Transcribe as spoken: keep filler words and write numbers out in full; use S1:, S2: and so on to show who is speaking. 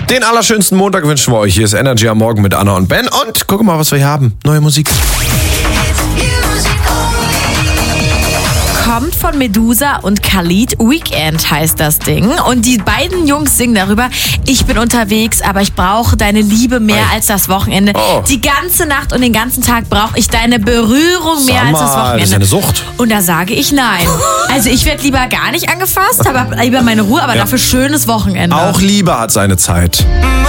S1: Den allerschönsten Montag wünschen wir euch. Hier ist Energy am Morgen mit Anna und Ben. Und guck mal, was wir hier haben. Neue Musik.
S2: Kommt von Medusa und Khalid. Weekend heißt das Ding. Und die beiden Jungs singen darüber: Ich bin unterwegs, aber ich brauche deine Liebe mehr
S1: Ei.
S2: als das Wochenende.
S1: Oh.
S2: Die ganze Nacht und den ganzen Tag brauche ich deine Berührung mehr
S1: Sag
S2: als das
S1: mal,
S2: Wochenende.
S1: das ist eine Sucht.
S2: Und da sage ich nein. Also ich werde lieber gar nicht angefasst, aber lieber meine Ruhe, aber
S1: Ja.
S2: dafür schönes Wochenende.
S1: Auch Liebe hat seine Zeit.